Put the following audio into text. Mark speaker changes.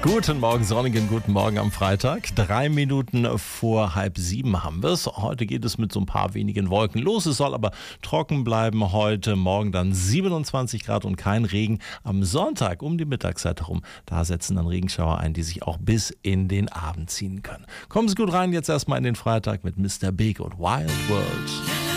Speaker 1: Guten Morgen, sonnigen guten Morgen am Freitag. 3 Minuten vor 6:30 haben wir es. Heute geht es mit so ein paar wenigen Wolken los. Es soll aber trocken bleiben heute. Morgen dann 27 Grad und kein Regen. Am Sonntag um die Mittagszeit herum, da setzen dann Regenschauer ein, die sich auch bis in den Abend ziehen können. Kommen Sie gut rein, jetzt erstmal in den Freitag mit Mr. Big und Wild World.